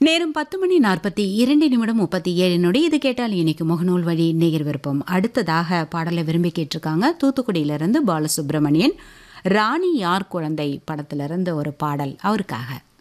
நேரம் 10:42 இது கேட்டால் இன்னைக்கு முகநூல் வழி நேயர் விருப்பம். அடுத்ததாக பாடலை விரும்பி கேட்டிருக்காங்க தூத்துக்குடியிலிருந்து பாலசுப்ரமணியன். ராணி யார் குழந்தை படத்திலிருந்து ஒரு பாடல் அவருக்காக.